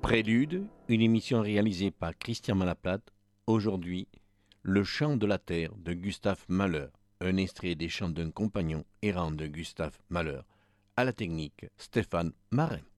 Prélude, une émission réalisée par Christian Malaplate. Aujourd'hui, Le chant de la terre de Gustave Mahler, un extrait des chants d'un compagnon errant de Gustave Mahler. À la technique, Stéphane Marin.